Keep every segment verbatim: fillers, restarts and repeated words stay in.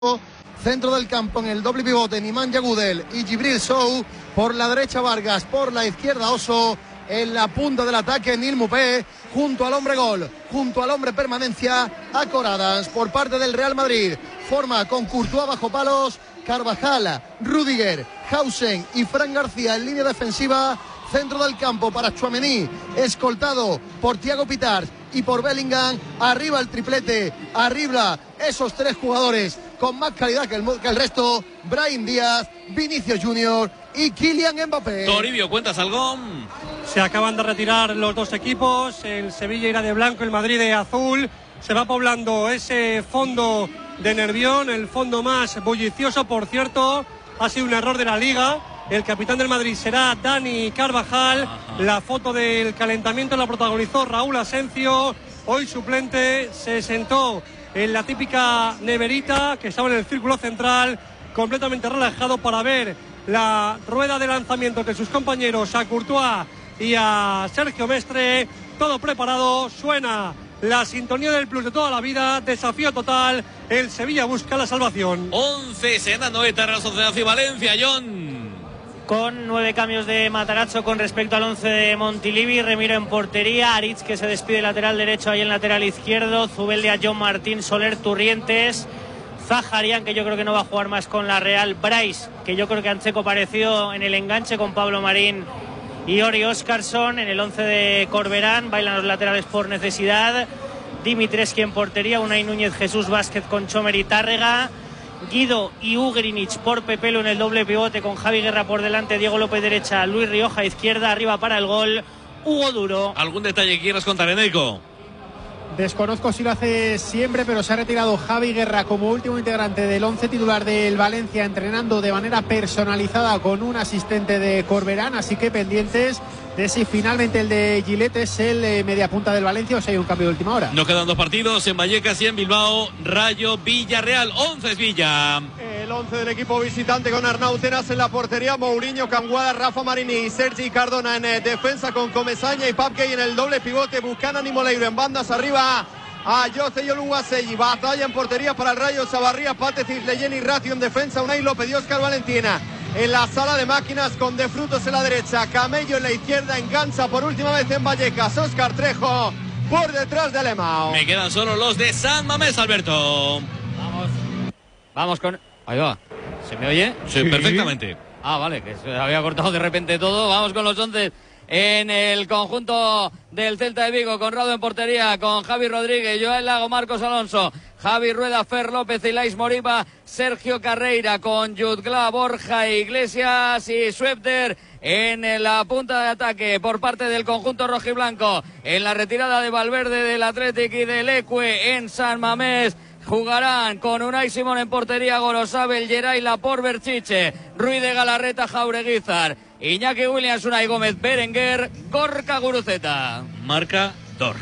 Centro del campo en el doble pivote, Nimanja Gudel y Djibril Sow. Por la derecha Vargas, por la izquierda Oso. En la punta del ataque Nil Mupé, junto al hombre gol, junto al hombre permanencia, Acoradas por parte del Real Madrid. Forma con Courtois bajo palos, Carvajal, Rüdiger, Hausen y Fran García en línea defensiva. Centro del campo para Tchouaméni, escoltado por Thiago Pitars y por Bellingham. Arriba el triplete, arriba esos tres jugadores con más calidad que el, que el resto. Brahim Díaz, Vinicius Junior y Kylian Mbappé. Toribio, ¿cuentas algo? Se acaban de retirar los dos equipos. El Sevilla irá de blanco, el Madrid de azul. Se va poblando ese fondo de Nervión, el fondo más bullicioso. Por cierto, ha sido un error de la Liga. El capitán del Madrid será Dani Carvajal. Ajá. La foto del calentamiento la protagonizó Raúl Asencio. Hoy suplente, se sentó en la típica neverita que estaba en el círculo central, completamente relajado para ver la rueda de lanzamiento de sus compañeros, a Courtois y a Sergio Mestre. Todo preparado, suena la sintonía del plus de toda la vida. Desafío total, el Sevilla busca la salvación. once, Senano, Eta, Real Sociedad y Valencia, John. Con nueve cambios de Matarazzo con respecto al once de Montilivi. Remiro en portería, Aritz que se despide lateral derecho, ahí en lateral izquierdo, Zubeldia, John Martín, Soler, Turrientes, Zaharian, que yo creo que no va a jugar más con la Real, Bryce, que yo creo que Ancheco parecido en el enganche con Pablo Marín y Ori Óscarsson. En el once de Corberán bailan los laterales por necesidad, Dimitrescu en portería, Unai Núñez, Jesús Vázquez con Chomer y Tárrega, Guido y Ugrinic por Pepelu en el doble pivote con Javi Guerra por delante, Diego López derecha, Luis Rioja izquierda, arriba para el gol Hugo Duro. ¿Algún detalle que quieras contar, Enrico? Desconozco si lo hace siempre, pero se ha retirado Javi Guerra como último integrante del once titular del Valencia, entrenando de manera personalizada con un asistente de Corberán, así que pendientes de si finalmente el de Gilet es el eh, mediapunta del Valencia o si hay un cambio de última hora. Nos quedan dos partidos en Vallecas y en Bilbao. Rayo Villarreal, once es Villa. El once del equipo visitante con Arnau Tenas en la portería, Mourinho, Canguada, Rafa Marini y Sergi Cardona en eh, defensa con Comesaña y Papke, en el doble pivote Buchanan y Moleiro. En bandas arriba a Jose Yoluwaseyi. Batalla en portería para el Rayo, Chavarría, Pate, Cisleyen y Ratio en defensa, Unai López y Óscar Valentina. En la sala de máquinas con De Frutos en la derecha, Camello en la izquierda, engancha por última vez en Vallecas, Óscar Trejo por detrás de Alemão. Me quedan solo los de San Mamés, Alberto. Vamos, vamos con... Ahí va. ¿Se me oye? Sí, sí, perfectamente. Ah, vale, que se había cortado de repente todo. Vamos con los once en el conjunto del Celta de Vigo, Conrado en portería, con Javi Rodríguez, Joel Lago, Marcos Alonso, Javi Rueda, Fer López, Ilais Moriba, Sergio Carreira, con Jutgla, Borja Iglesias y Schwebter en la punta de ataque por parte del conjunto rojiblanco. En la retirada de Valverde, del Athletic y del Ecue en San Mamés, jugarán con Unai Simón en portería, Gorosabel, Geray, Laporte, Berchiche, Ruiz de Galarreta, Jaureguizar, Iñaki Williams, Unai Gómez, Berenguer, Gorka Guruceta. Marca Dor.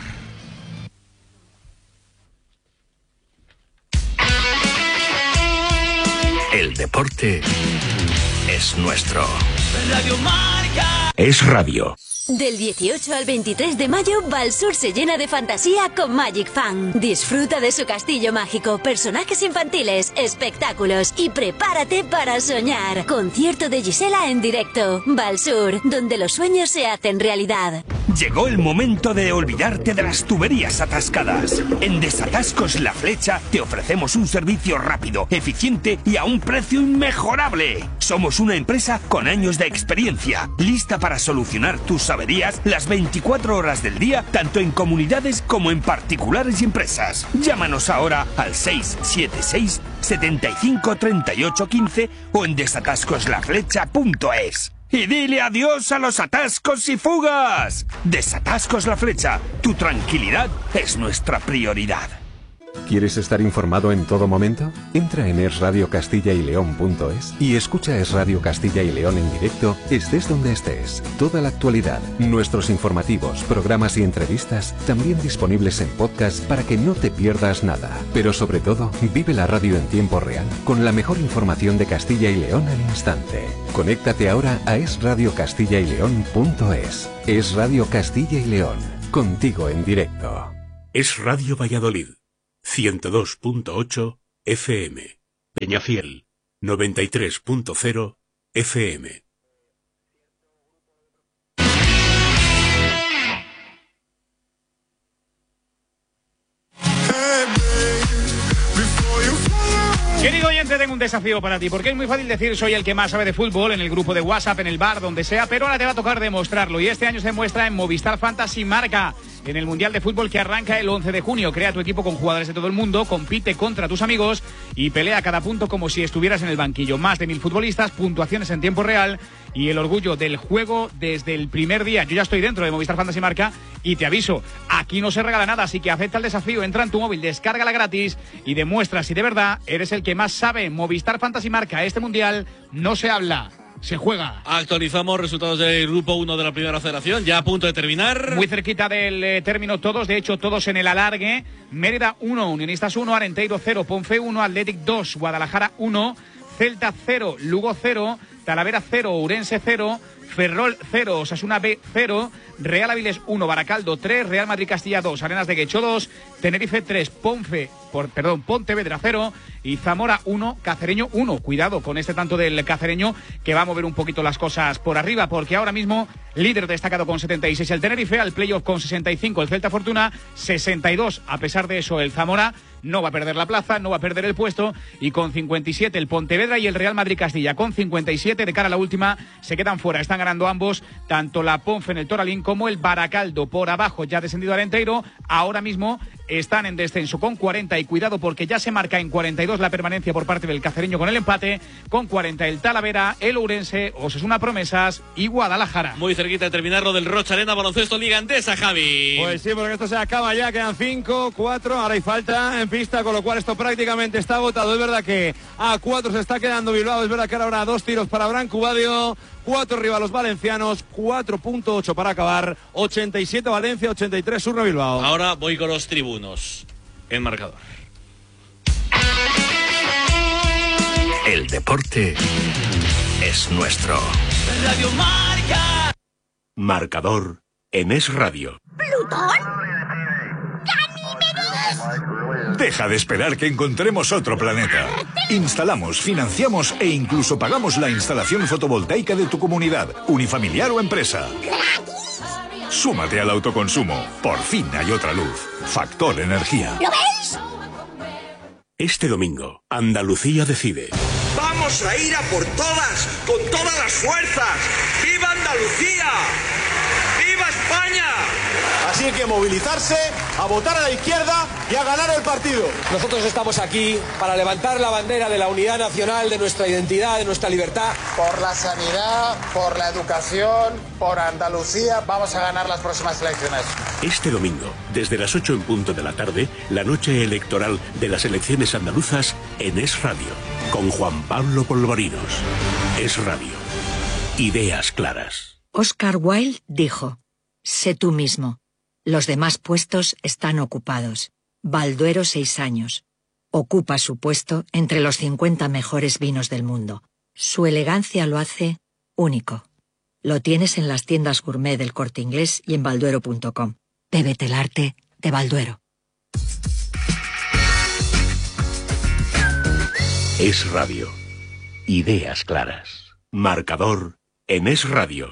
El deporte es nuestro. Radio Marca. Es radio. Del dieciocho al veintitrés de mayo, Valsur se llena de fantasía con Magic Fan. Disfruta de su castillo mágico, personajes infantiles, espectáculos y prepárate para soñar. Concierto de Gisela en directo. Valsur, donde los sueños se hacen realidad. Llegó el momento de olvidarte de las tuberías atascadas. En Desatascos La Flecha te ofrecemos un servicio rápido, eficiente y a un precio inmejorable. Somos una empresa con años de experiencia, lista para solucionar tus averías las veinticuatro horas del día, tanto en comunidades como en particulares y empresas. Llámanos ahora al seis siete seis, setenta y cinco, treinta y ocho, quince o en desatascos la flecha punto es. Y dile adiós a los atascos y fugas. Desatascos La Flecha, tu tranquilidad es nuestra prioridad. ¿Quieres estar informado en todo momento? Entra en es radio castilla y león punto es y escucha Es Radio Castilla y León en directo, estés donde estés. Toda la actualidad, nuestros informativos, programas y entrevistas, también disponibles en podcast para que no te pierdas nada. Pero sobre todo, vive la radio en tiempo real, con la mejor información de Castilla y León al instante. Conéctate ahora a es radio castilla y león punto es. Es Radio Castilla y León, contigo en directo. Es Radio Valladolid. ciento dos punto ocho F M. Peñafiel, noventa y tres punto cero F M. Querido oyente, tengo un desafío para ti, porque es muy fácil decir soy el que más sabe de fútbol en el grupo de WhatsApp, en el bar, donde sea, pero ahora te va a tocar demostrarlo, y este año se demuestra en Movistar Fantasy Marca, en el Mundial de Fútbol que arranca el once de junio. Crea tu equipo con jugadores de todo el mundo, compite contra tus amigos y pelea cada punto como si estuvieras en el banquillo. Más de mil futbolistas, puntuaciones en tiempo real y el orgullo del juego desde el primer día. Yo ya estoy dentro de Movistar Fantasy Marca y te aviso, aquí no se regala nada, así que acepta el desafío, entra en tu móvil, descárgala gratis y demuestra si de verdad eres el que más sabe. Movistar Fantasy Marca, este Mundial no se habla, se juega. Actualizamos resultados del grupo uno de la primera federación, ya a punto de terminar. Muy cerquita del eh, término todos, de hecho todos en el alargue. Mérida uno, Unionistas uno, Arenteiro cero, Ponfe uno, Athletic dos, Guadalajara uno, Celta cero, Lugo cero, Talavera cero, Ourense cero, Ferrol cero, Osasuna B cero, Real Avilés uno, Baracaldo tres, Real Madrid Castilla dos, Arenas de Guecho dos, Tenerife tres, Ponfe, por, perdón, Pontevedra cero y Zamora uno, Cacereño uno. Cuidado con este tanto del Cacereño que va a mover un poquito las cosas por arriba, porque ahora mismo líder destacado con setenta y seis el Tenerife, al playoff con sesenta y cinco el Celta Fortuna, sesenta y dos. A pesar de eso el Zamora no va a perder la plaza, no va a perder el puesto, y con cincuenta y siete el Pontevedra y el Real Madrid Castilla con cincuenta y siete. De cara a la última se quedan fuera, están ganando ambos, tanto la Ponfe en el Toralín como el Baracaldo. Por abajo ya descendido Arenteiro, ahora mismo están en descenso con cuarenta, y cuidado porque ya se marca en cuarenta y dos la permanencia por parte del Cacereño con el empate, con cuarenta el Talavera, el Ourense, Osasuna Promesas y Guadalajara. Muy cerquita de terminar lo del Rocha Arena, baloncesto Liga Endesa, Javi. Pues sí, porque esto se acaba ya, quedan cinco, cuatro, ahora hay falta en pista, con lo cual esto prácticamente está agotado. Es verdad que a cuatro se está quedando Bilbao, es verdad que ahora habrá dos tiros para Branco Badio, cuatro arriba los valencianos, cuatro punto ocho para acabar, ochenta y siete Valencia, ochenta y tres Surno Bilbao. Ahora voy con los tribunos, el marcador. El deporte es nuestro. Radio Marca. Marcador en Es Radio. ¿Plutón? ¿Ganímedes? Deja de esperar que encontremos otro planeta. Instalamos, financiamos e incluso pagamos la instalación fotovoltaica de tu comunidad, unifamiliar o empresa. Súmate al autoconsumo. Por fin hay otra luz. Factor Energía. ¿Lo veis? Este domingo, Andalucía decide. Vamos a ir a por todas, con todas las fuerzas. ¡Viva Andalucía! ¡Viva España! Así que movilizarse, a votar a la izquierda y a ganar el partido. Nosotros estamos aquí para levantar la bandera de la unidad nacional, de nuestra identidad, de nuestra libertad. Por la sanidad, por la educación, por Andalucía, vamos a ganar las próximas elecciones. Este domingo, desde las ocho en punto de la tarde, la noche electoral de las elecciones andaluzas en Es Radio, con Juan Pablo Polvorinos. Es Radio. Ideas claras. Oscar Wilde dijo: sé tú mismo. Los demás puestos están ocupados. Balduero, seis años. Ocupa su puesto entre los cincuenta mejores vinos del mundo. Su elegancia lo hace único. Lo tienes en las tiendas gourmet del Corte Inglés y en balduero punto com. Bébete el arte de Balduero. Es Radio. Ideas claras. Marcador en Es Radio.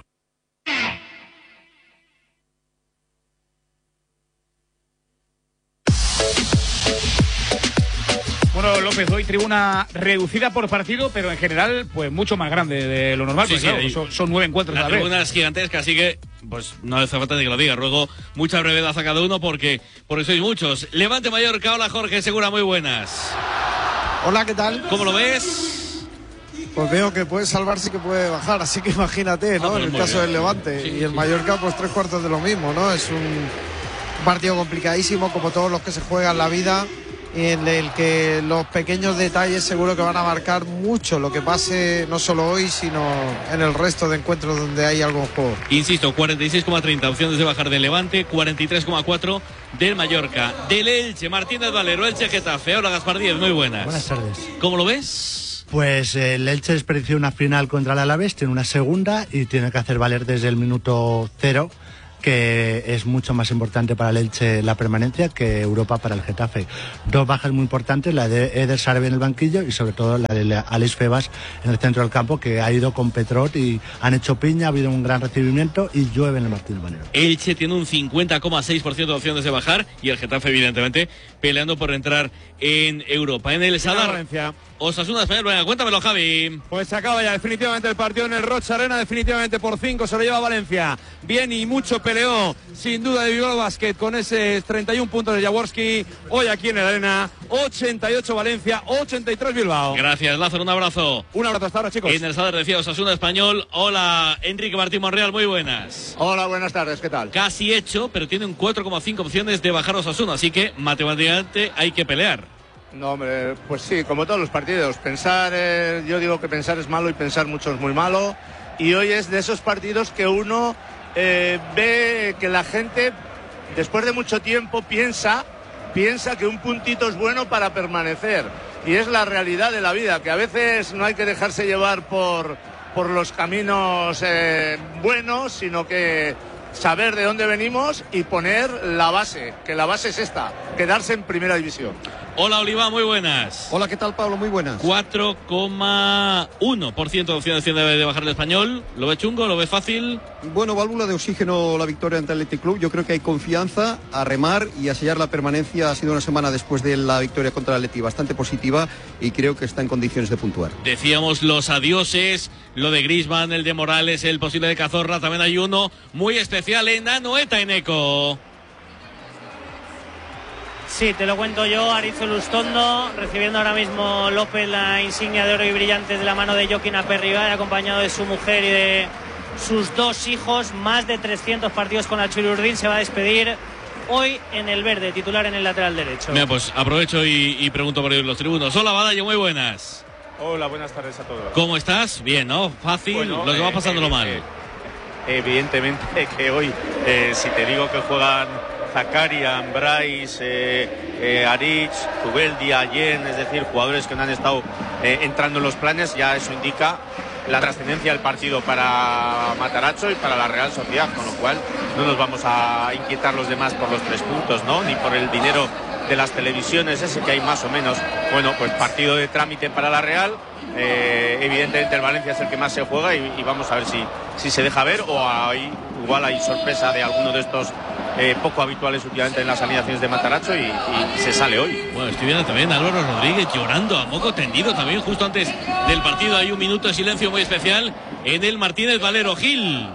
Bueno, López, hoy tribuna reducida por partido, pero en general, pues mucho más grande de lo normal. Sí, pues, sí, claro, ahí, son, son nueve encuentros la a la vez. tribuna es gigantesca, así que pues no hace falta ni que lo diga. Ruego mucha brevedad a cada uno porque, porque sois muchos. Levante Mallorca, hola Jorge Segura, muy buenas. Hola, ¿qué tal? ¿Cómo lo ves? Pues veo que puede salvarse y que puede bajar, así que imagínate, ¿no? Ah, en el muy caso bien. del Levante. Sí, y el sí. Mallorca, pues tres cuartos de lo mismo, ¿no? Es un partido complicadísimo, como todos los que se juegan la vida, y en el que los pequeños detalles seguro que van a marcar mucho lo que pase, no solo hoy, sino en el resto de encuentros donde hay algo en juego. Insisto, cuarenta y seis coma treinta opciones de bajar del Levante, cuarenta y tres coma cuatro del Mallorca, del Elche, Martínez Valero, Elche Getafe. Hola Gaspar Díez, muy buenas. Buenas tardes. ¿Cómo lo ves? Pues el Elche desperdició una final contra el Alavés, tiene una segunda y tiene que hacer valer desde el minuto cero que es mucho más importante para el Elche la permanencia que Europa para el Getafe. Dos bajas muy importantes, la de Eder Sarabia en el banquillo y sobre todo la de Alex Febas en el centro del campo, que ha ido con Petrot y han hecho piña, ha habido un gran recibimiento y llueve en el Martínez Valero. Elche tiene un cincuenta coma seis por ciento de opciones de bajar y el Getafe evidentemente peleando por entrar en Europa. En el Sadar, Osasuna Español, venga, cuéntamelo, Javi. Pues se acaba ya definitivamente el partido en el Rocha Arena, definitivamente por cinco se lo lleva Valencia. Bien y mucho peleó, sin duda, de Bilbao Basket con ese treinta y uno puntos de Jaworski. Hoy aquí en el Arena, ochenta y ocho Valencia, ochenta y tres Bilbao. Gracias, Lázaro, un abrazo. Un abrazo hasta ahora, chicos. En el Sadar decía Osasuna Español. Hola, Enrique Martín Monreal, muy buenas. Hola, buenas tardes, ¿qué tal? Casi hecho, pero tiene un cuatro coma cinco opciones de bajar Osasuna, así que matemáticamente hay que pelear. No, hombre, pues sí, como todos los partidos. Pensar, eh, yo digo que pensar es malo y pensar mucho es muy malo. Y hoy es de esos partidos que uno eh, ve que la gente, después de mucho tiempo, piensa, piensa que un puntito es bueno para permanecer. Y es la realidad de la vida, que a veces no hay que dejarse llevar por, por los caminos eh, buenos, sino que saber de dónde venimos y poner la base, que la base es esta, quedarse en primera división. Hola, Oliva, muy buenas. Hola, ¿qué tal, Pablo? Muy buenas. cuatro coma uno por ciento de opciones tiene de bajar el Español. ¿Lo ve chungo? ¿Lo ve fácil? Bueno, válvula de oxígeno la victoria ante el Athletic Club. Yo creo que hay confianza a remar y a sellar la permanencia. Ha sido una semana después de la victoria contra el Athletic bastante positiva y creo que está en condiciones de puntuar. Decíamos los adioses, lo de Griezmann, el de Morales, el posible de Cazorla. También hay uno muy especial en Anoeta, Eneco. Sí, te lo cuento yo, Arizo Lustondo, recibiendo ahora mismo López la insignia de oro y brillantes de la mano de Joaquín Aperribai, acompañado de su mujer y de sus dos hijos. Más de trescientos partidos con la Chururdín, se va a despedir hoy en el verde, titular en el lateral derecho. Mira, pues aprovecho y, y pregunto por los tribunos. Hola, Badallo, muy buenas. Hola, buenas tardes a todos. ¿Cómo estás? Bien, ¿no? Fácil, bueno, los que eh, va pasándolo eh, mal. Eh, evidentemente que hoy, eh, si te digo que juegan Zakarian, Bryce, eh, eh, Aritz, Zubeldi, Allen, es decir, jugadores que no han estado eh, entrando en los planes, ya eso indica la trascendencia del partido para Matarazzo y para la Real Sociedad, con lo cual no nos vamos a inquietar los demás por los tres puntos, ¿no? Ni por el dinero de las televisiones, ese que hay más o menos. Bueno, pues partido de trámite para la Real. Eh, evidentemente el Valencia es el que más se juega y, y vamos a ver si, si se deja ver o hay, igual hay sorpresa de alguno de estos eh, poco habituales últimamente en las alineaciones de Matarazzo y, y se sale hoy. Bueno, estoy viendo también a Álvaro Rodríguez llorando a moco tendido también justo antes del partido. Hay un minuto de silencio muy especial en el Martínez Valero. Gil.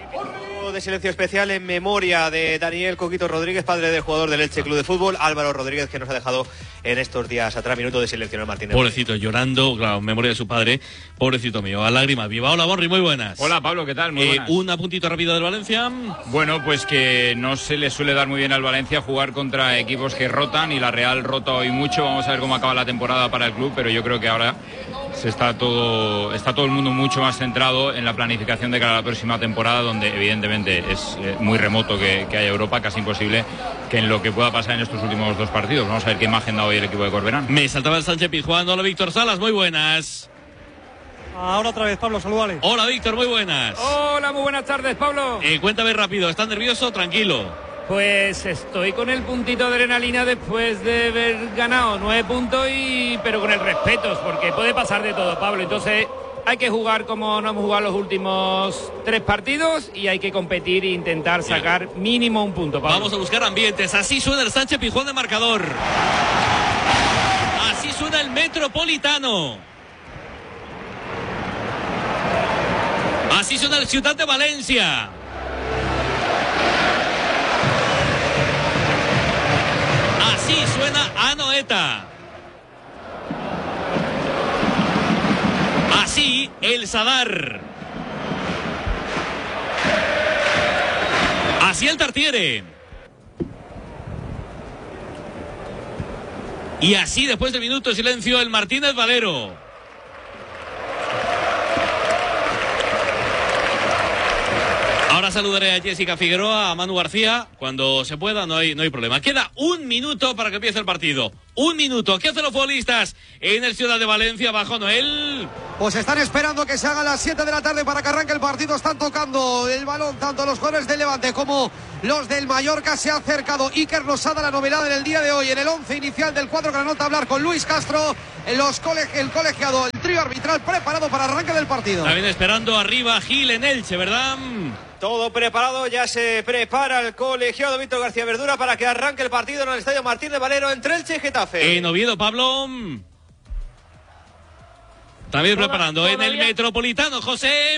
De silencio especial en memoria de Daniel Coquito Rodríguez, padre del jugador del Elche Club de Fútbol, Álvaro Rodríguez, que nos ha dejado en estos días atrás. Minuto de silencio en el Martínez. Pobrecito, llorando, claro, en memoria de su padre. Pobrecito mío, a lágrimas viva. Hola, Borri, muy buenas. Hola, Pablo, ¿qué tal? Muy eh, buenas. Un apuntito rápido del Valencia. Bueno, pues que no se le suele dar muy bien al Valencia jugar contra equipos que rotan y la Real rota hoy mucho. Vamos a ver cómo acaba la temporada para el club, pero yo creo que ahora se está todo está todo el mundo mucho más centrado en la planificación de cara a la próxima temporada, donde evidentemente es eh, muy remoto que, que haya Europa, casi imposible que en lo que pueda pasar en estos últimos dos partidos. Vamos a ver qué imagen da hoy el equipo de Corberán. Me saltaba el Sánchez Pizjuán. Hola, Víctor Salas, muy buenas. Ahora otra vez, Pablo, saludale. Hola, Víctor, muy buenas. Hola, muy buenas tardes, Pablo. Eh, cuéntame rápido, ¿estás nervioso? Tranquilo. Pues estoy con el puntito de adrenalina después de haber ganado nueve puntos, y pero con el respeto, porque puede pasar de todo, Pablo. Entonces hay que jugar como no hemos jugado los últimos tres partidos y hay que competir e intentar sacar Bien. mínimo un punto, Pablo. Vamos a buscar ambientes. Así suena el Sánchez Pizjuán de marcador. Así suena el Metropolitano. Así suena el Ciutat de Valencia. Así suena Anoeta. Así el Sadar. Así el Tartiere. Y así, después de minuto de silencio, el Martínez Valero. Ahora saludaré a Jessica Figueroa, a Manu García. Cuando se pueda, no hay, no hay problema. Queda un minuto para que empiece el partido. Un minuto. ¿Qué hacen los futbolistas en el Ciudad de Valencia? Bajo Noel. Pues están esperando que se haga a las siete de la tarde para que arranque el partido. Están tocando el balón tanto los jugadores del Levante como los del Mallorca. Se ha acercado Iker Losada, la novedad en el día de hoy, en el once inicial del cuadro granota, hablar con Luis Castro, en los cole el colegiado, el trío arbitral preparado para el arranque del partido. También esperando arriba Gil en Elche, ¿verdad? Todo preparado, ya se prepara el colegiado Víctor García Verdura para que arranque el partido en el Estadio Martín de Valero entre Elche y Getafe. En Oviedo, Pablo. También Toda, preparando todavía... en el Metropolitano, José.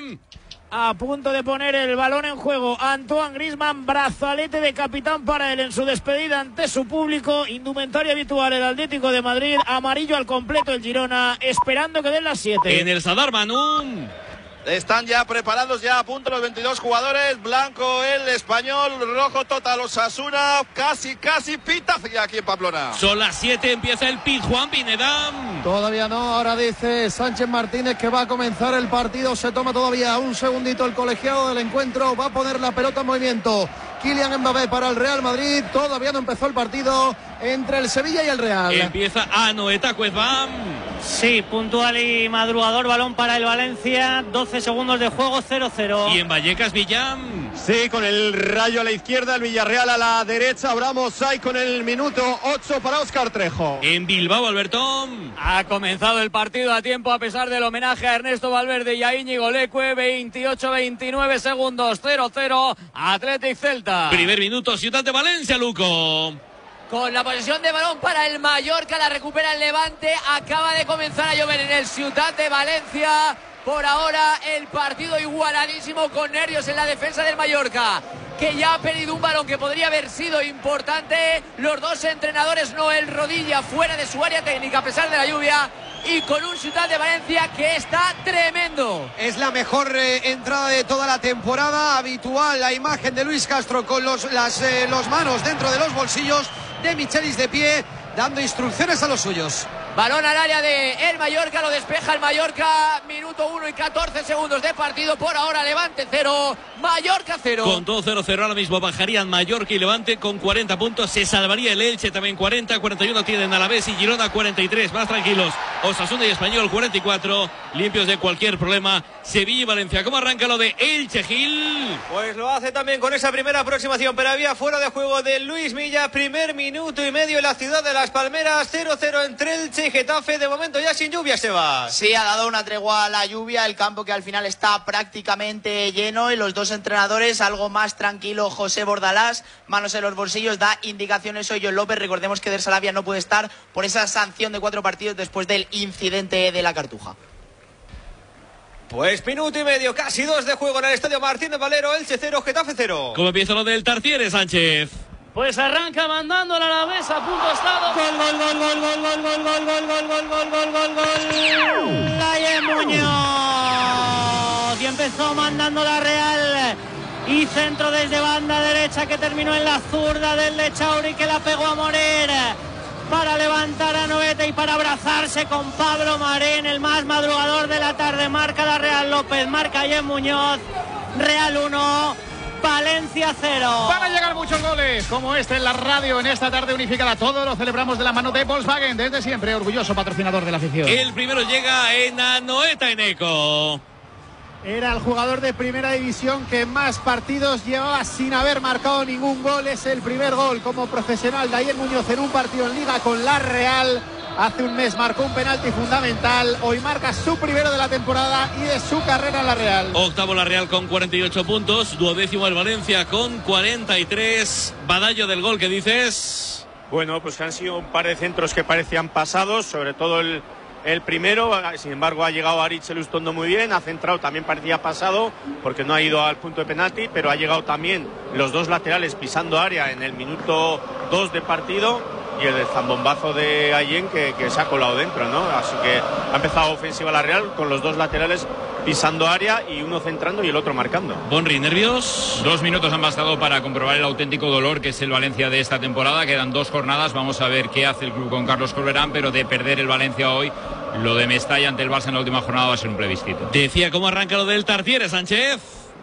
A punto de poner el balón en juego Antoine Griezmann, brazalete de capitán para él en su despedida ante su público. Indumentaria habitual el Atlético de Madrid, amarillo al completo el Girona, esperando que den las siete. En el Sadar, Manu. Están ya preparados, ya a punto los veintidós jugadores. Blanco el español, rojo total Osasuna. Casi, casi pita aquí en Pamplona. Son las siete, empieza el pit. Juan Pineda. Todavía no, ahora dice Sánchez Martínez que va a comenzar el partido. Se toma todavía un segundito el colegiado del encuentro. Va a poner la pelota en movimiento Kylian Mbappé para el Real Madrid. Todavía no empezó el partido entre el Sevilla y el Real. Empieza Anoeta Cuezbam. Sí, puntual y madrugador, balón para el Valencia, doce segundos de juego, cero cero. Y en Vallecas, Villam. Sí, con el Rayo a la izquierda, el Villarreal a la derecha. Abramos ahí con el minuto ocho para Óscar Trejo. En Bilbao, Albertón. Ha comenzado el partido a tiempo a pesar del homenaje a Ernesto Valverde y a Íñigo Leque. veintiocho veintinueve segundos, cero cero. Athletic Celta. Primer minuto, Ciudad de Valencia, Luco. Con la posesión de balón para el Mallorca, la recupera el Levante. Acaba de comenzar a llover en el Ciudad de Valencia. Por ahora el partido igualadísimo, con nervios en la defensa del Mallorca, que ya ha perdido un balón que podría haber sido importante. Los dos entrenadores, Noel Rodilla fuera de su área técnica a pesar de la lluvia, y con un Ciudad de Valencia que está tremendo. Es la mejor eh, entrada de toda la temporada. Habitual la imagen de Luis Castro con los, las eh, los manos dentro de los bolsillos, de Michelis de pie, dando instrucciones a los suyos. Balón al área de el Mallorca, lo despeja el Mallorca. Minuto uno y catorce segundos de partido. Por ahora Levante cero, Mallorca cero. Con todo cero cero ahora mismo bajarían Mallorca y Levante con cuarenta puntos. Se salvaría el Elche también cuarenta, cuarenta y uno tienen Alavés y Girona cuarenta y tres. Más tranquilos Osasuna y Español cuarenta y cuatro. Limpios de cualquier problema Sevilla y Valencia. ¿Cómo arranca lo de Elche, Gil? Pues lo hace también con esa primera aproximación, pero había fuera de juego de Luis Milla. Primer minuto y medio en la ciudad de Las Palmeras. cero cero entre Elche y Getafe. De momento ya sin lluvia, Sebas. Sí, ha dado una tregua a la lluvia. El campo que al final está prácticamente lleno, y los dos entrenadores algo más tranquilo. José Bordalás, manos en los bolsillos, da indicaciones hoy John López. Recordemos que Der Salavia no puede estar por esa sanción de cuatro partidos después del incidente de la Cartuja. Pues minuto y medio, casi dos de juego en el Estadio Martín de Valero. Elche cero, Getafe cero. ¿Cómo empieza lo del Tartiere, Sánchez? Pues arranca mandando la Alavés, a punto estado. Gol, gol, gol, gol, gol, gol, gol, gol, gol, gol, gol, gol, gol, gol, gol. Layen Muñoz. Y empezó mandando la Real. Y centro desde banda derecha que terminó en la zurda del Lechauri, que la pegó a Morer para levantar a Noeta y para abrazarse con Pablo Marén, el más madrugador de la tarde. Marca la Real López, marca Layen Muñoz. Real uno. Valencia cero. Van a llegar muchos goles como este en la radio en esta tarde unificada. Todo lo celebramos de la mano de Volkswagen, desde siempre orgulloso patrocinador de la afición. El primero llega en Anoeta Eneco. Era el jugador de primera división que más partidos llevaba sin haber marcado ningún gol. Es el primer gol como profesional de Layen Muñoz en un partido en Liga con la Real. Hace un mes marcó un penalti fundamental. Hoy marca su primero de la temporada y de su carrera en la Real. Octavo la Real con cuarenta y ocho puntos. Duodécimo el Valencia con cuarenta y tres. Badallo del gol, ¿qué dices? Bueno, pues han sido un par de centros que parecían pasados, sobre todo el, el primero. Sin embargo, ha llegado Aritz Elustondo muy bien. Ha centrado, también parecía pasado porque no ha ido al punto de penalti, pero ha llegado también los dos laterales pisando área en el minuto dos de partido. Y el zambombazo de Allen que, que se ha colado dentro, ¿no? Así que ha empezado ofensiva la Real con los dos laterales pisando área y uno centrando y el otro marcando. Bonri, ¿nervios? Dos minutos han bastado para comprobar el auténtico dolor que es el Valencia de esta temporada. Quedan dos jornadas, vamos a ver qué hace el club con Carlos Corberán, pero de perder el Valencia hoy, lo de Mestalla ante el Barça en la última jornada va a ser un plebiscito. Decía, ¿cómo arranca lo del Tartiere, Sánchez?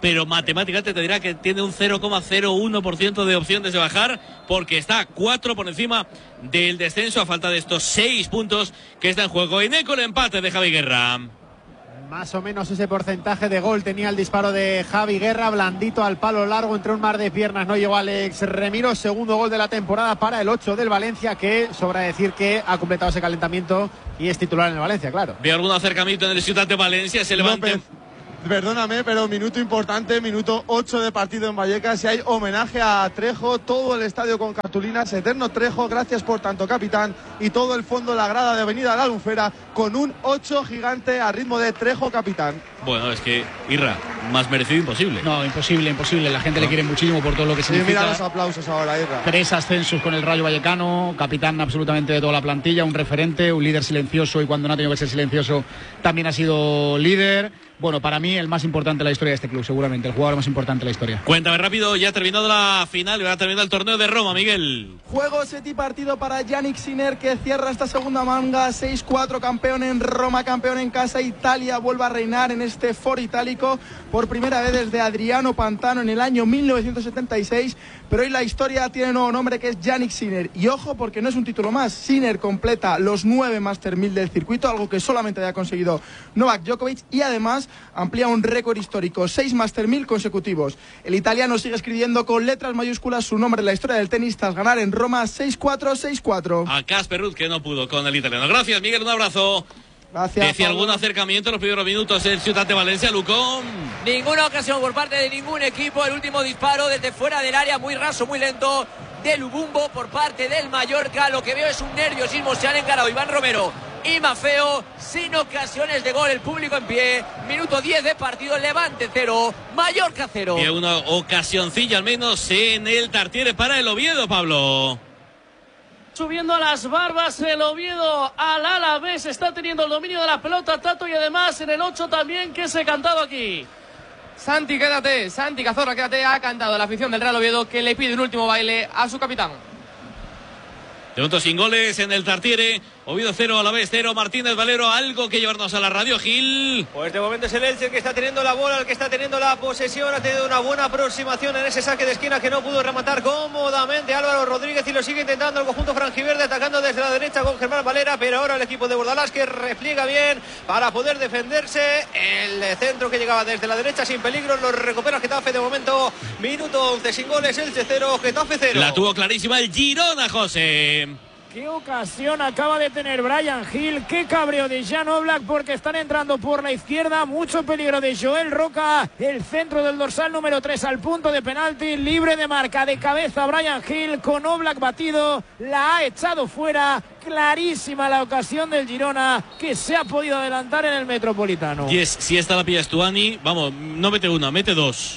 pero matemáticamente te dirá que tiene un cero coma cero uno por ciento de opciones de bajar, porque está cuatro por encima del descenso a falta de estos seis puntos que está en juego. En eco el empate de Javi Guerra. Más o menos ese porcentaje de gol tenía el disparo de Javi Guerra, blandito al palo largo entre un mar de piernas, no llegó Alex Remiro. Segundo gol de la temporada para el ocho del Valencia, que sobra decir que ha completado ese calentamiento y es titular en el Valencia, claro. Veo algún acercamiento en el Ciutat de Valencia, se levanta. López, perdóname, pero minuto importante, minuto ocho de partido en Vallecas, y hay homenaje a Trejo, todo el estadio con cartulinas, eterno Trejo, gracias por tanto capitán, y todo el fondo, la grada de Avenida La Albufera, con un ocho gigante a ritmo de Trejo capitán. Bueno, es que, Irra, más merecido imposible. No, imposible, imposible. La gente no. le quiere muchísimo por todo lo que significa. Y mira los aplausos ahora, Irra. Tres ascensos con el Rayo Vallecano, capitán absolutamente de toda la plantilla, un referente, un líder silencioso, y cuando no ha tenido que ser silencioso también ha sido líder. Bueno, para mí el más importante de la historia de este club, seguramente, el jugador más importante de la historia. Cuéntame rápido, ya ha terminado la final y va a terminar el torneo de Roma, Miguel. Juego, set y partido para Yannick Sinner, que cierra esta segunda manga, seis cuatro, campeón en Roma, campeón en casa. Italia vuelve a reinar en este foro itálico por primera vez desde Adriano Pantano en el año mil novecientos setenta y seis, pero hoy la historia tiene un nuevo nombre, que es Yannick Sinner. Y ojo, porque no es un título más, Sinner completa los nueve Master mil del circuito, algo que solamente había conseguido Novak Djokovic, y además amplía un récord histórico, seis Master mil consecutivos. El italiano sigue escribiendo con letras mayúsculas su nombre en la historia del tenis tras ganar en Roma seis cuatro, seis cuatro. A Casper Ruud, que no pudo con el italiano. Gracias, Miguel, un abrazo. Gracias. Decía algún acercamiento en los primeros minutos el Ciutat de Valencia, Lucón. Ninguna ocasión por parte de ningún equipo. El último disparo desde fuera del área, muy raso, muy lento, de Lubumbo por parte del Mallorca. Lo que veo es un nerviosismo. Se han encarado Iván Romero y Mafeo, sin ocasiones de gol. El público en pie. Minuto diez de partido. Levante cero, Mallorca cero. Y una ocasioncilla al menos en el Tartiere para el Oviedo, Pablo. Subiendo a las barbas el Oviedo al Alavés, está teniendo el dominio de la pelota Tato, y además en el ocho también, que se ha cantado aquí. Santi, quédate, Santi Cazorla, quédate, ha cantado la afición del Real Oviedo, que le pide un último baile a su capitán. De momento sin goles en el Tartiere. Oviedo cero, Alavés cero. Martínez Valero, algo que llevarnos a la radio, Gil. Pues de momento es el Elche el que está teniendo la bola, el que está teniendo la posesión. Ha tenido una buena aproximación en ese saque de esquina que no pudo rematar cómodamente Álvaro Rodríguez, y lo sigue intentando el conjunto franjiverde, atacando desde la derecha con Germán Valera. Pero ahora el equipo de Bordalás, que repliega bien para poder defenderse. El centro que llegaba desde la derecha sin peligro lo recupera Getafe. De momento minuto once sin goles, Elche cero, Getafe cero. La tuvo clarísima el Girona, José. Qué ocasión acaba de tener Bryan Gil, qué cabreo de Jan Oblak, porque están entrando por la izquierda, mucho peligro de Joel Roca, el centro del dorsal número tres al punto de penalti, libre de marca, de cabeza Bryan Gil, con Oblak batido, la ha echado fuera. Clarísima la ocasión del Girona, que se ha podido adelantar en el Metropolitano. Yes, si esta la pillas tú, Ani, vamos, no mete una, mete dos.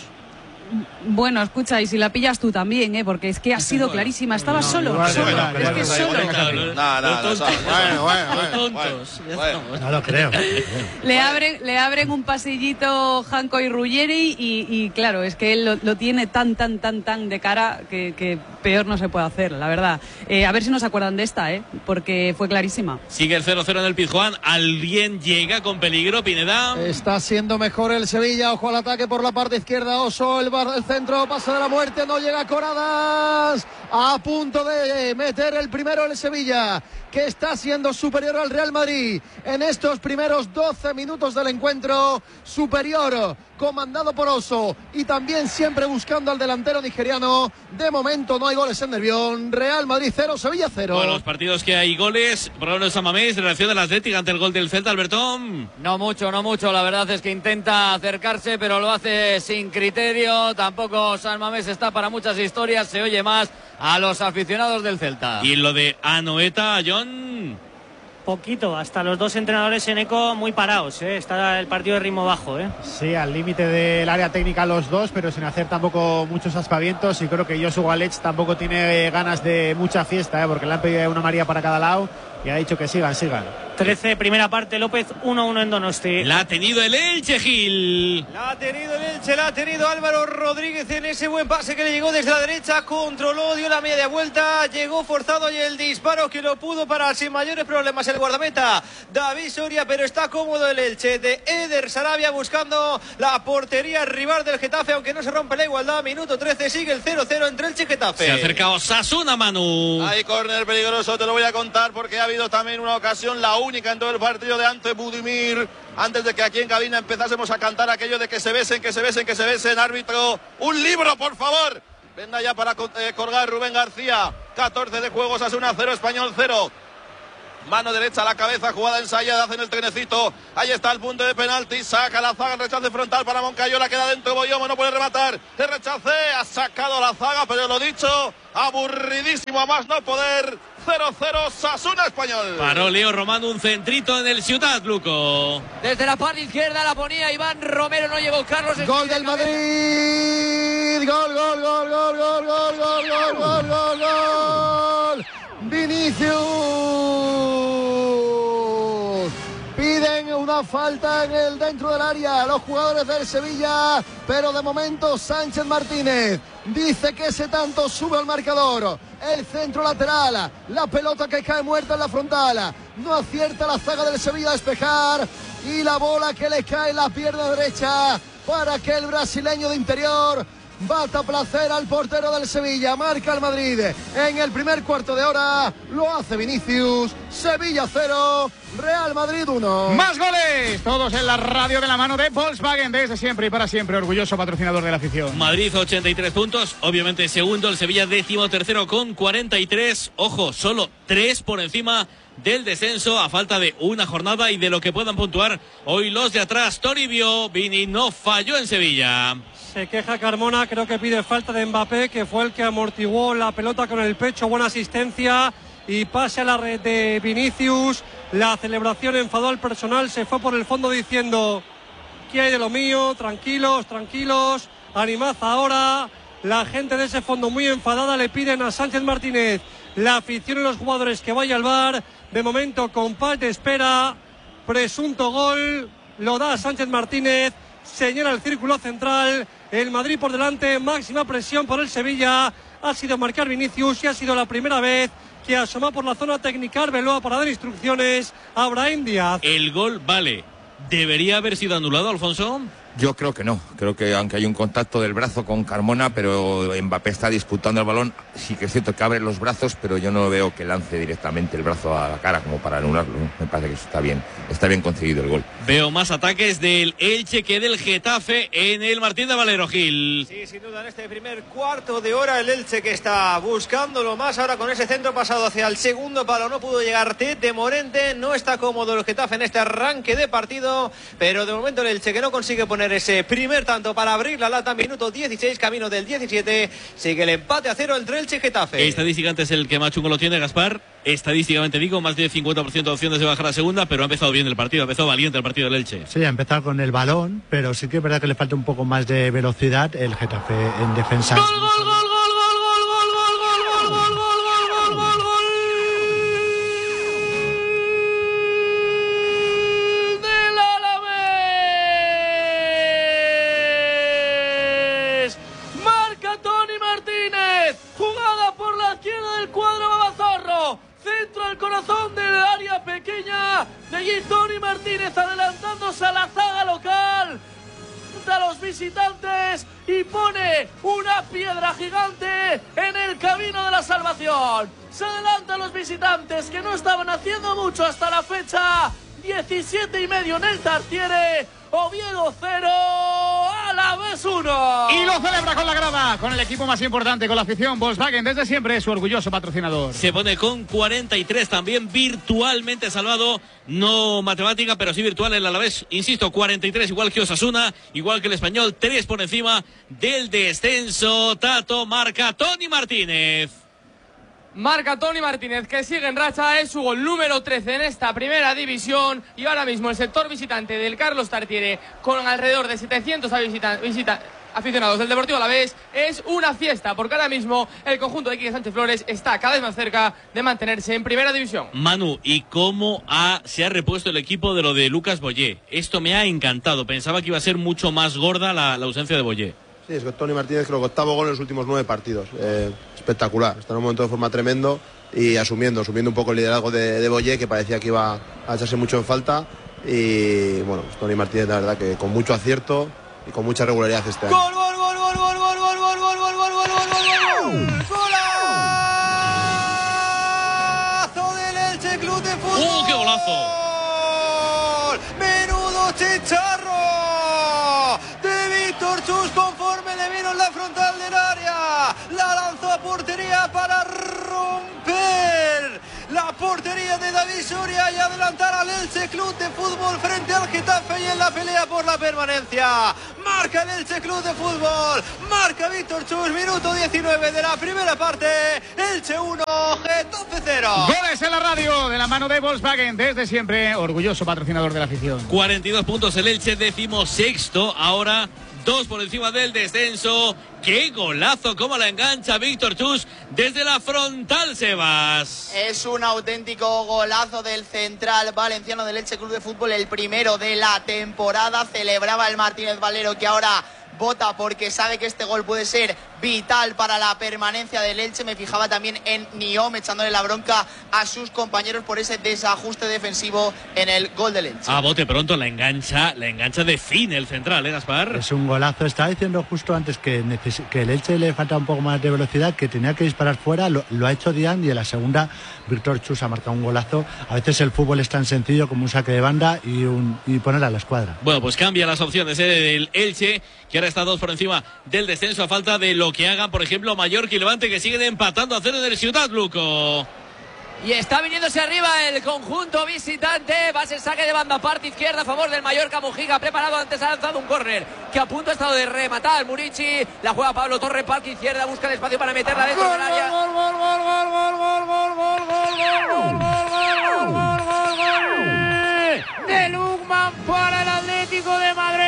Bueno, escucha, y si la pillas tú también, ¿eh? Porque es que ha sido clarísima. Estaba no, solo, igual, solo. Igual, es que es solo. No, no, no. Bueno, bueno, bueno. No lo creo. Le abren, le abren un pasillito Janko y Ruggeri y, y claro, es que él lo, lo tiene tan, tan, tan, tan de cara que, que peor no se puede hacer, la verdad. Eh, a ver si nos acuerdan de esta, ¿eh? Porque fue clarísima. Sigue el cero cero en el Pizjuán. Alguien llega con peligro, Pineda. Está siendo mejor el Sevilla. Ojo al ataque por la parte izquierda. Oso, el el centro, pasa de la muerte, no llega Coradas, a punto de meter el primero el Sevilla, que está siendo superior al Real Madrid en estos primeros doce minutos del encuentro, superior, comandado por Oso, y también siempre buscando al delantero nigeriano. De momento no hay goles en Nervión. Real Madrid cero, Sevilla cero. Bueno, los partidos que hay goles, por ejemplo, San Mamés, reacción del Atlético ante el gol del Celta, Albertón. No mucho, no mucho, la verdad es que intenta acercarse, pero lo hace sin criterio. Tampoco San Mamés está para muchas historias, se oye más a los aficionados del Celta. Y lo de Anoeta, John. Poquito, hasta los dos entrenadores en eco muy parados, ¿eh? Está el partido de ritmo bajo, ¿eh? Sí, al límite del área técnica los dos, pero sin hacer tampoco muchos aspavientos, y creo que Josu Galech tampoco tiene ganas de mucha fiesta, ¿eh? Porque le han pedido una María para cada lado y ha dicho que sigan, sigan. trece, primera parte, López, uno uno en Donosti. La ha tenido el Elche, Gil. La ha tenido el Elche, la ha tenido Álvaro Rodríguez en ese buen pase que le llegó desde la derecha, controló, dio la media vuelta, llegó forzado y el disparo que lo pudo parar sin mayores problemas el guardameta David Soria, pero está cómodo el Elche de Eder Sarabia buscando la portería rival del Getafe, aunque no se rompe la igualdad. Minuto trece, sigue el cero cero entre Elche y Getafe. Se ha acercado Osasuna, Manu. Hay córner peligroso, te lo voy a contar porque ha habido también una ocasión, la única en todo el partido de Ante Budimir, antes de que aquí en cabina empezásemos a cantar aquello de que se besen, que se besen, que se besen. Árbitro, un libro, por favor. Venga ya para eh, colgar Rubén García. catorce de juego, Osasuna cero, Español cero. Mano derecha a la cabeza, jugada ensayada, hacen el trenecito. Ahí está el punto de penalti. Saca la zaga, el rechace frontal para Moncayola. Queda dentro Boyomo, no puede rematar. El rechace, ha sacado la zaga, pero lo dicho, aburridísimo a más no poder. cero cero, Osasuna Español. Paró Leo Romano, un centrito en el Ciudad, Luco. Desde la parte izquierda la ponía Iván Romero, no llegó Carlos. Gol del Madrid. Gol, gol, gol, gol, gol, gol, gol, gol, gol, gol, gol. Vinicius. Piden una falta en el dentro del área los jugadores del Sevilla, pero de momento Sánchez Martínez dice que ese tanto sube al marcador. El centro lateral, la pelota que cae muerta en la frontal, no acierta la zaga del Sevilla a despejar y la bola que le cae en la pierna derecha para que el brasileño de interior bata placer al portero del Sevilla. Marca el Madrid en el primer cuarto de hora, lo hace Vinicius. Sevilla cero, Real Madrid uno. Más goles, todos en la radio de la mano de Volkswagen, desde siempre y para siempre, orgulloso patrocinador de la afición. Madrid ochenta y tres puntos, obviamente segundo, el Sevilla décimo tercero con cuarenta y tres, ojo, solo tres por encima del descenso a falta de una jornada y de lo que puedan puntuar hoy los de atrás. Toribio, Vini no falló en Sevilla. Se queja Carmona, creo que pide falta de Mbappé, que fue el que amortiguó la pelota con el pecho, buena asistencia y pase a la red de Vinicius. La celebración enfadó al personal, se fue por el fondo diciendo: ¿qué hay de lo mío? Tranquilos, tranquilos, animad ahora. La gente de ese fondo muy enfadada, le piden a Sánchez Martínez, la afición y los jugadores, que vaya al bar. De momento compás de espera, presunto gol, lo da Sánchez Martínez, señala el círculo central, el Madrid por delante, máxima presión por el Sevilla. Ha sido marcar Vinicius y ha sido la primera vez que asoma por la zona técnica Arbeloa para dar instrucciones a Brahim Díaz. El gol vale. ¿Debería haber sido anulado, Alfonso? Yo creo que no, creo que aunque hay un contacto del brazo con Carmona, pero Mbappé está disputando el balón, sí que es cierto que abre los brazos, pero yo no veo que lance directamente el brazo a la cara como para anularlo. Me parece que eso está bien, está bien conseguido el gol. Veo más ataques del Elche que del Getafe en el Martín de Valero, Gil. Sí, sin duda en este primer cuarto de hora el Elche que está buscándolo más ahora con ese centro pasado hacia el segundo palo, no pudo llegar Tete Morente, no está cómodo el Getafe en este arranque de partido, pero de momento el Elche que no consigue poner ese primer tanto para abrir la lata. Minuto dieciséis, camino del diecisiete, sigue el empate a cero entre Elche y Getafe. Estadísticamente es el que más chungo lo tiene, Gaspar. Estadísticamente digo, más del cincuenta por ciento de opciones de bajar a segunda, pero ha empezado bien el partido, ha empezado valiente el partido del Elche. Sí, ha empezado con el balón, pero sí que es verdad que le falta un poco más de velocidad el Getafe en defensa. ¡Gol, gol, gol, gol, gol, gol, gol, gol, gol, gol, gol, gol, gol, gol! Centro al corazón del área pequeña de Tony Martínez, adelantándose a la zaga local, a los visitantes, y pone una piedra gigante en el camino de la salvación. Se adelantan los visitantes, que no estaban haciendo mucho hasta la fecha. diecisiete y medio en el Tartiere. Oviedo cero, Alavés uno. Y lo celebra con la grada, con el equipo más importante, con la afición. Volkswagen, desde siempre, su orgulloso patrocinador. Se pone con cuarenta y tres, también virtualmente salvado, no matemática, pero sí virtual el Alavés. Insisto, cuarenta y tres, igual que Osasuna, igual que el Español, tres por encima del descenso. Tato marca Tony Martínez. Marca Tony Martínez, que sigue en racha, es su gol número trece en esta primera división, y ahora mismo el sector visitante del Carlos Tartiere, con alrededor de setecientos visitantes, visita aficionados del Deportivo Alavés, es una fiesta, porque ahora mismo el conjunto de Quique Sánchez Flores está cada vez más cerca de mantenerse en primera división. Manu, ¿y cómo ha, se ha repuesto el equipo de lo de Lucas Boyé? Esto me ha encantado. Pensaba que iba a ser mucho más gorda la, la ausencia de Boyé. Sí, es que Tony Martínez creo que octavo gol en los últimos nueve partidos. Eh, espectacular. Está en un momento de forma tremendo y asumiendo, asumiendo un poco el liderazgo de, de Boyé, que parecía que iba a echarse mucho en falta. Y bueno, pues Tony Martínez, la verdad que con mucho acierto y con mucha regularidad este año. ¡Gol, gol, gol, gol, gol, gol, gol, gol, gol, gol, gol, gol, gol, gol! ¡Golazo del Elche Club de Fútbol! ¡Uh, qué golazo! ¡Menudo chicharro! De Víctor Chus, conforme le vino en la frontal del área. La lanzó a portería para romper la portería de David Soria y adelantar al Elche Club de Fútbol frente al Getafe y en la pelea por la permanencia. Marca el Elche Club de Fútbol, marca Víctor Chus, minuto diecinueve de la primera parte. Elche uno, Getafe cero. Goles en la radio de la mano de Volkswagen, desde siempre orgulloso patrocinador de la afición. cuarenta y dos puntos el Elche, decimosexto, ahora dos por encima del descenso. ¡Qué golazo! ¡Cómo la engancha Víctor Chus desde la frontal, Sebas! Es un auténtico golazo del central valenciano del Elche Club de Fútbol, el primero de la temporada. Celebraba el Martínez Valero, que ahora vota porque sabe que este gol puede ser vital para la permanencia del Elche. Me fijaba también en Niom echándole la bronca a sus compañeros por ese desajuste defensivo en el gol del Elche. A bote pronto la engancha, la engancha de fin el central, ¿eh, Gaspar? Es un golazo. Estaba diciendo justo antes que, neces- que el Elche le falta un poco más de velocidad, que tenía que disparar fuera. Lo, lo ha hecho Dian y en la segunda Víctor Chus ha marcado un golazo. A veces el fútbol es tan sencillo como un saque de banda y, un, y poner a la escuadra. Bueno, pues cambia las opciones ¿eh? del Elche, que ahora está dos por encima del descenso, a falta de lo que hagan, por ejemplo, Mallorca y Levante, que siguen empatando a cero en el Ciudad, Luco. Y está viniéndose arriba el conjunto visitante. Va a ser saque de banda, parte izquierda a favor del Mallorca. Mujica preparado, antes ha lanzado un córner que a punto ha estado de rematar Murici. La juega Pablo Torre, parte izquierda, busca el espacio para meterla dentro del área. Gol, gol, gol, gol, gol, gol, gol, gol, gol, gol, gol, gol, gol, gol de Lukman para el Atlético de Madrid.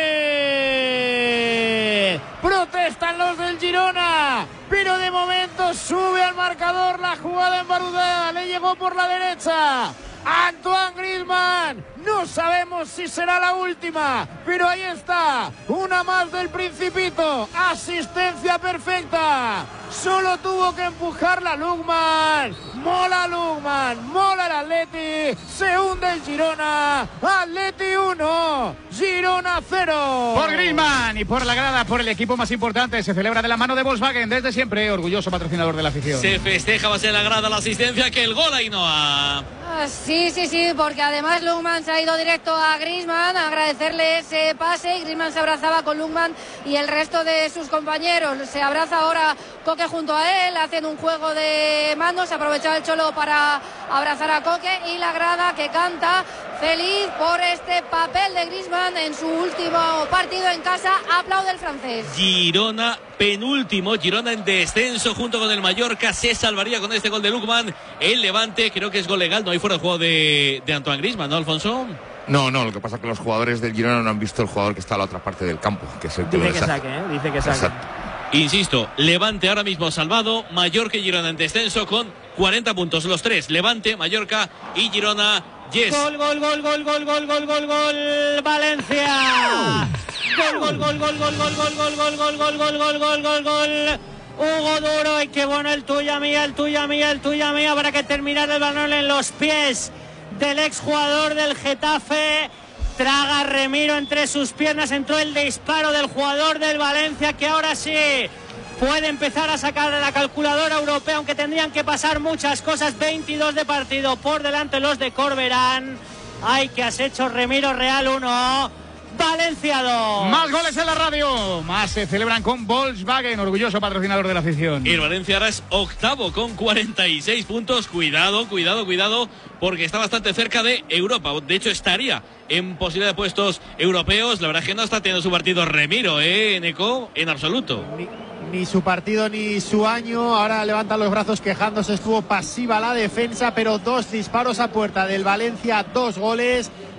Protestan los del Girona, pero de momento sube al marcador la jugada en Barudá. Le llegó por la derecha Antoine Griezmann. No sabemos si será la última, pero ahí está, una más del Principito. Asistencia perfecta. Solo tuvo que empujarla Lukman. Mola Lukman, mola el Atleti. Se hunde el Girona. Atleti uno, Girona cero. Por Griezmann y por la grada, por el equipo más importante, se celebra de la mano de Volkswagen, desde siempre orgulloso patrocinador de la afición. Se festeja, va a ser la grada la asistencia, que el gol Ainhoa. Ah, sí, sí, sí, porque además Lukman se ha ido directo a Griezmann a agradecerle ese pase, y Griezmann se abrazaba con Lukman y el resto de sus compañeros. Se abraza ahora Coque junto a él, hacen un juego de manos, aprovechaba el Cholo para abrazar a Coque, y la grada que canta feliz por este papel de Griezmann en su último partido en casa. Aplaude el francés. Girona penúltimo, Girona en descenso junto con el Mallorca, se salvaría con este gol de Lukman. El Levante, creo que es gol legal, no hay fuera de juego de, de Antoine Griezmann, ¿no, Alfonso? No, no, lo que pasa es que los jugadores del Girona no han visto el jugador que está a la otra parte del campo, que es el que Dice lo que deshace. saque, ¿eh? Dice que saque. Exacto. Insisto, Levante ahora mismo salvado, Mallorca y Girona en descenso con cuarenta puntos, los tres, Levante, Mallorca y Girona. Yes. Gol, gol, gol, gol, gol, gol, gol, gol, gol, Valencia. Gol, gol, gol, gol, gol, gol, gol, gol, gol, gol, gol, gol, gol, gol, gol, gol. Hugo Duro, y qué bueno el tuya mía, el tuya mía, el tuya mía, para que terminar el balón en los pies del exjugador del Getafe. Traga Remiro entre sus piernas, entró el disparo del jugador del Valencia, que ahora sí puede empezar a sacar de la calculadora europea, aunque tendrían que pasar muchas cosas. Veintidós de partido por delante los de Corberán. Ay, que has hecho, Remiro. Real uno, Valencia dos. Más goles en la radio, más se celebran con Volkswagen, orgulloso patrocinador de la afición. Y el Valencia ahora es octavo con cuarenta y seis puntos. Cuidado, cuidado, cuidado, porque está bastante cerca de Europa. De hecho, estaría en posibilidad de puestos europeos. La verdad es que no está teniendo su partido Remiro, ¿eh, Neco? En absoluto. Ni, ni su partido ni su año. Ahora levanta los brazos quejándose. Estuvo pasiva la defensa, pero dos disparos a puerta del Valencia, dos goles.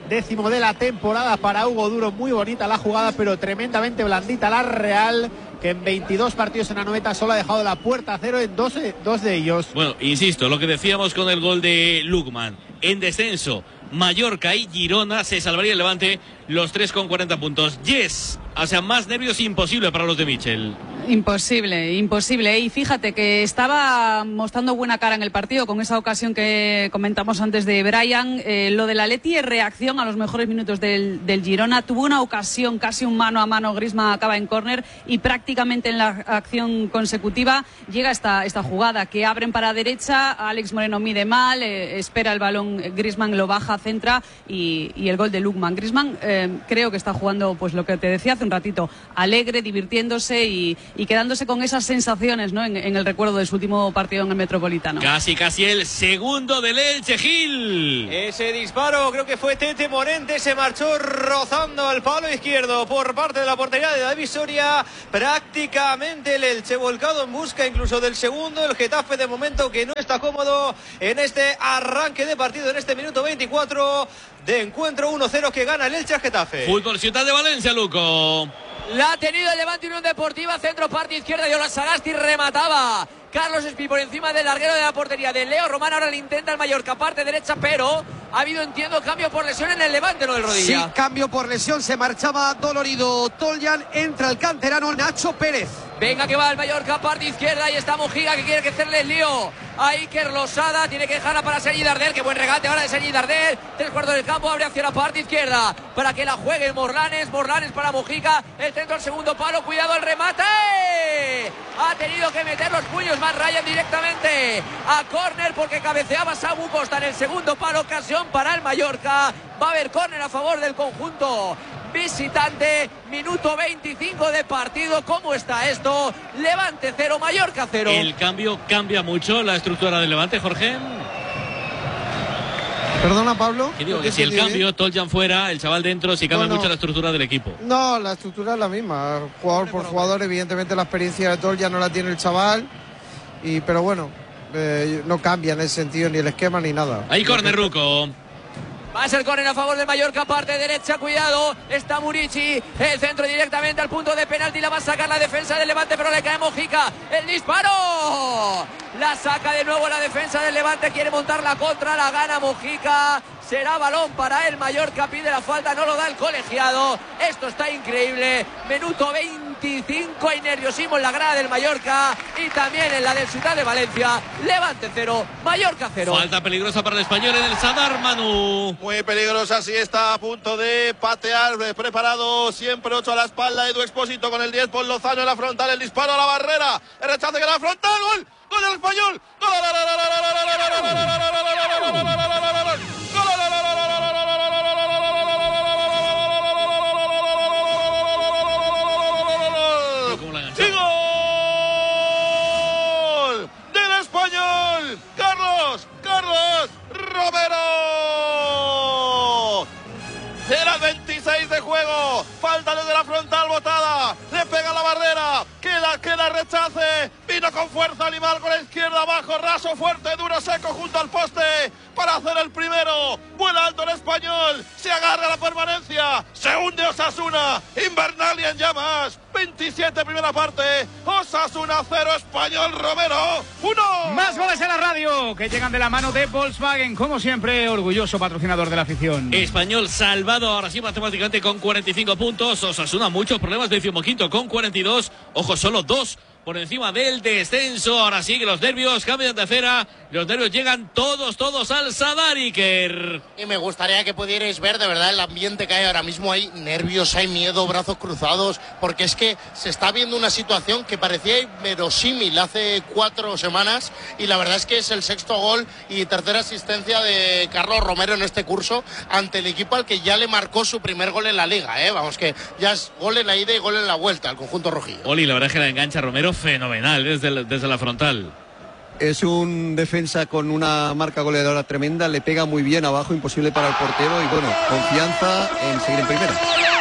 décimo de la temporada para Hugo Duro. Muy bonita la jugada, pero tremendamente blandita la Real, que en veintidós partidos en la noveta solo ha dejado la puerta a cero en doce, dos de ellos. Bueno, insisto, lo que decíamos con el gol de Lukman. En descenso, Mallorca y Girona, se salvaría el Levante, los tres con cuarenta puntos. Yes, o sea, más nervios imposible para los de Michel. Imposible, imposible. Y fíjate que estaba mostrando buena cara en el partido con esa ocasión que comentamos antes de Brian. Eh, lo del Atleti es reacción a los mejores minutos del, del Girona. Tuvo una ocasión, casi un mano a mano. Griezmann acaba en córner y prácticamente en la acción consecutiva llega esta, esta jugada que abren para derecha. Alex Moreno mide mal, eh, espera el balón, Griezmann lo baja, centra y, y el gol de Lukman. Griezmann eh, creo que está jugando, pues lo que te decía hace un ratito, alegre, divirtiéndose y y quedándose con esas sensaciones, ¿no? En, en el recuerdo de su último partido en el Metropolitano. Casi, casi el segundo del Elche, Gil. Ese disparo creo que fue Tete Morente, se marchó rozando al palo izquierdo por parte de la portería de David Soria. Prácticamente el Elche volcado en busca incluso del segundo. El Getafe de momento que no está cómodo en este arranque de partido, en este minuto veinticuatro de encuentro. Uno cero que gana el Elche a Getafe. Fútbol Ciudad de Valencia, Luco. La ha tenido el Levante Unión Deportiva, centro parte izquierda, Yola Sagasti remataba. Carlos Espí por encima del larguero de la portería de Leo Román. Ahora le intenta el Mallorca, parte derecha, pero ha habido, entiendo, cambio por lesión en el Levante, ¿no? Del Rodilla. Sí, cambio por lesión, se marchaba dolorido Toljan, entra el canterano Nacho Pérez. Venga que va el Mallorca, parte izquierda, y está Mojica que quiere que hacerle el lío a Iker Losada, tiene que dejarla para Sergi Darder, qué buen regate ahora de Sergi Darder, tres cuartos del campo, abre hacia la parte izquierda para que la juegue Morlanes, Morlanes para Mojica, el centro al segundo palo, cuidado el remate, ha tenido que meter los puños más Ryan directamente a córner porque cabeceaba Samu Costa en el segundo palo, ocasión para el Mallorca, va a haber córner a favor del conjunto visitante, minuto veinticinco de partido. ¿Cómo está esto? Levante cero, Mallorca cero. El cambio cambia mucho la estructura del Levante, Jorge. Perdona, Pablo. Que digo que si el cambio, Toljan fuera, el chaval dentro, si cambia bueno, mucho la estructura del equipo. No, la estructura es la misma. Jugador por jugador, evidentemente la experiencia de Toljan no la tiene el chaval. Y, pero bueno, eh, no cambia en ese sentido ni el esquema ni nada. Ahí córner, Ruco. Va a ser córner a favor del Mallorca, parte derecha, cuidado, está Murici, el centro directamente al punto de penalti, la va a sacar la defensa del Levante, pero le cae Mojica, el disparo, la saca de nuevo la defensa del Levante, quiere montar la contra, la gana Mojica, será balón para el Mallorca, pide la falta, no lo da el colegiado, esto está increíble, minuto veinticinco, hay nerviosismo en la grada del Mallorca y también en la del Ciudad de Valencia, Levante cero, Mallorca cero. Falta peligrosa para el español en el Sadar, Manu. Muy peligrosa, sí, está a punto de patear, preparado siempre ocho a la espalda, Edu Expósito con el diez por Lozano en la frontal, el disparo a la barrera, el rechazo que la frontal, gol, gol del español, gol, del español, Carlos, Carlos Romero. Era veintiséis de juego, falta desde la frontal botada, le pega la barrera, queda, queda rechace, vino con fuerza animal con la izquierda abajo, raso, fuerte, duro, seco junto al poste para hacer el primero, vuela alto el español, se agarra a la permanencia, se hunde Osasuna, Invernalia en llamas, veintisiete primera parte, Osasuna cero, Español Romero uno. Más goles en la radio que llegan de la mano de Volkswagen, como siempre, orgulloso patrocinador de la afición. Español salvado ahora sí matemáticamente con cuarenta y cinco puntos, Osasuna muchos problemas, decimoquinto con cuarenta y dos, ojo, solo dos por encima del descenso. Ahora sí que los nervios cambian de acera, los nervios llegan todos, todos al Sadar, Iker. Y me gustaría que pudierais ver de verdad el ambiente que hay ahora mismo. Hay nervios, hay miedo, brazos cruzados, porque es que se está viendo una situación que parecía inverosímil hace cuatro semanas y la verdad es que es el sexto gol y tercera asistencia de Carlos Romero en este curso ante el equipo al que ya le marcó su primer gol en la Liga, ¿eh? Vamos, que ya es gol en la ida y gol en la vuelta al conjunto rojillo. Oli, la verdad es que la engancha Romero fenomenal desde la, desde la frontal. Es un defensa con una marca goleadora tremenda, le pega muy bien abajo, imposible para el portero y bueno, confianza en seguir en primera.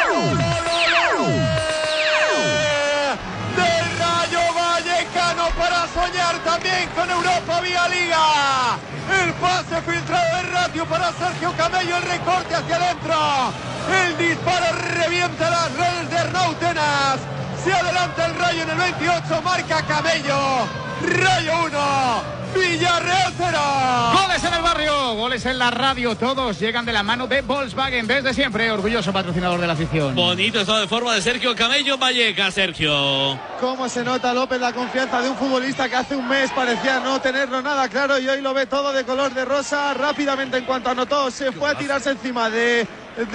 Del Rayo Vallecano para soñar también con Europa vía Liga. El pase filtrado de Ratio para Sergio Camello, el recorte hacia adentro. El disparo revienta las redes de Arnau Tenas. Se adelanta el Rayo en el veintiocho, marca Camello. Rayo uno, Villarreal cero. Goles en el barrio, goles en la radio, todos llegan de la mano de Volkswagen desde siempre, orgulloso patrocinador de la afición. Bonito estado de forma de Sergio Camello Vallecas, Sergio. Cómo se nota, López, la confianza de un futbolista que hace un mes parecía no tenerlo nada claro y hoy lo ve todo de color de rosa. Rápidamente, en cuanto anotó, se fue a tirarse encima de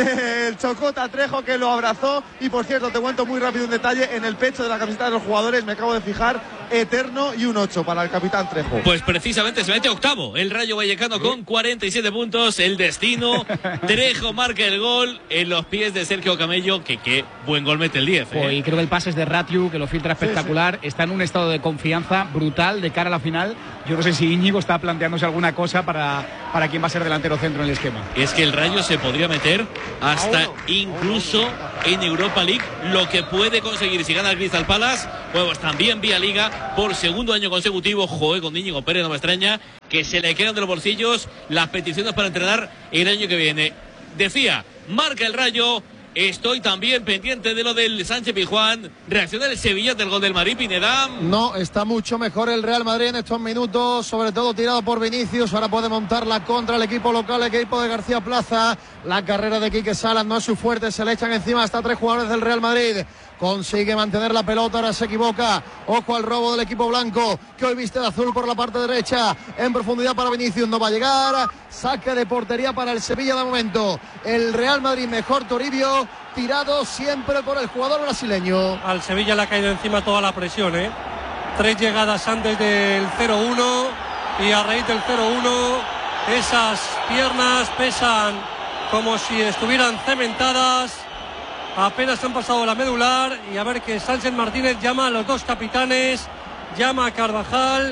del Chocota Trejo, que lo abrazó. Y por cierto, te cuento muy rápido un detalle: en el pecho de la camiseta de los jugadores, me acabo de fijar, eterno y un ocho para el capitán Trejo. Pues precisamente se mete octavo el Rayo Vallecano con cuarenta y siete puntos. El destino, Trejo marca el gol en los pies de Sergio Camello, que qué buen gol mete el diez, ¿eh? Y creo que el pase es de Ratiu, que lo filtra espectacular. Sí, sí. Está en un estado de confianza brutal de cara a la final. Yo no sé si Íñigo está planteándose alguna cosa para, para quién va a ser delantero centro en el esquema. Es que el Rayo se podría meter hasta incluso en Europa League, lo que puede conseguir si gana el Crystal Palace. Pues también vía Liga por segundo año consecutivo. Joder, con Íñigo Pérez no me extraña que se le quedan de los bolsillos las peticiones para entrenar el año que viene. Decía, marca el Rayo. Estoy también pendiente de lo del Sánchez Pizjuán. Reacciona el Sevilla del gol del Madrid, Pineda. No, está mucho mejor el Real Madrid en estos minutos, sobre todo tirado por Vinicius. Ahora puede montar la contra el equipo local, el equipo de García Plaza. La carrera de Quique Salas no es su fuerte, se le echan encima hasta tres jugadores del Real Madrid. Consigue mantener la pelota, ahora se equivoca. Ojo al robo del equipo blanco, que hoy viste de azul por la parte derecha. En profundidad para Vinicius, no va a llegar. Saque de portería para el Sevilla de momento. El Real Madrid mejor, Toribio, tirado siempre por el jugador brasileño. Al Sevilla le ha caído encima toda la presión, ¿eh? Tres llegadas antes del cero uno y a raíz del cero uno esas piernas pesan como si estuvieran cementadas. Apenas han pasado la medular y a ver que Sánchez Martínez llama a los dos capitanes, llama a Carvajal,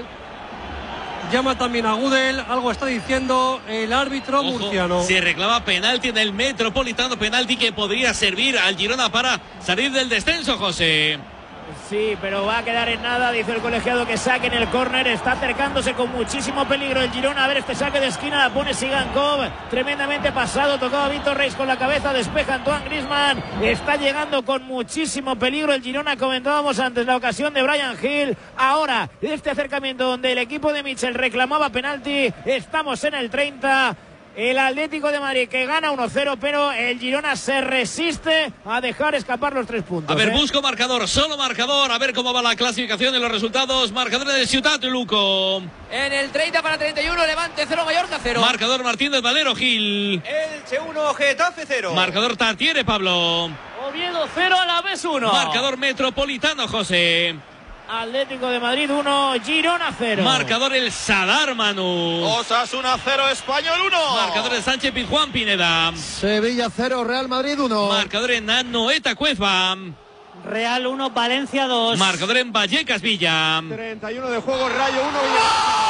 llama también a Gudel, algo está diciendo el árbitro Ojo, murciano. Se reclama penalti en el Metropolitano, penalti que podría servir al Girona para salir del descenso, José. Sí, pero va a quedar en nada, dice el colegiado que saque en el córner, está acercándose con muchísimo peligro el Girona. A ver este saque de esquina, la pone Sigankov, tremendamente pasado, tocaba Víctor Reis con la cabeza, despeja Antoine Griezmann, está llegando con muchísimo peligro el Girona, comentábamos antes la ocasión de Bryan Gil. Ahora este acercamiento donde el equipo de Michel reclamaba penalti, estamos en el treinta. El Atlético de Madrid que gana uno cero, pero el Girona se resiste a dejar escapar los tres puntos. A ver, ¿eh? busco marcador, solo marcador, a ver cómo va la clasificación y los resultados. Marcador del Ciutat, Luco. En el treinta para treinta y uno, Levante cero, Mallorca cero. Marcador Martínez Valero, Gil. Elche uno, Getafe cero. Marcador Tartiere, Pablo. Oviedo cero, Alavés uno. Marcador Metropolitano, José. Atlético de Madrid uno, Girona cero. Marcador el Sadar, Manu. Osasuna cero, Español uno. Marcador el Sánchez Pizjuán, Pineda. Sevilla cero, Real Madrid uno. Marcador en Anoeta Cueva. Real uno, Valencia dos. Marcador en Vallecas Villa. treinta y uno de juego, Rayo uno, Villarreal.